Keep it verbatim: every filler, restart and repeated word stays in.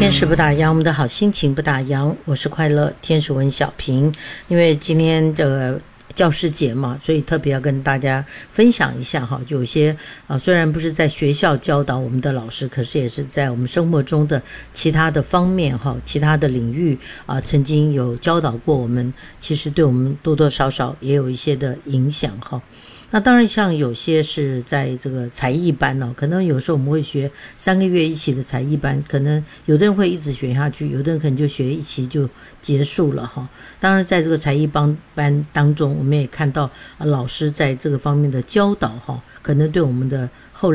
天使不打烊，我们的好心情不打烊。我是快乐天使文小平，因为今天的教师节嘛，所以特别要跟大家分享一下哈，就有些啊，虽然不是在学校教导我们的老师，可是也是在我们生活中的其他的方面哈，其他的领域啊，曾经有教导过我们，其实对我们多多少少也有一些的影响哈。那当然像有些是在这个才艺班呢、哦，可能有时候我们会学三个月一期的才艺班，可能有的人会一直学下去，有的人可能就学一期就结束了哈。当然在这个才艺班班当中，我们也看到老师在这个方面的教导哈，可能对我们的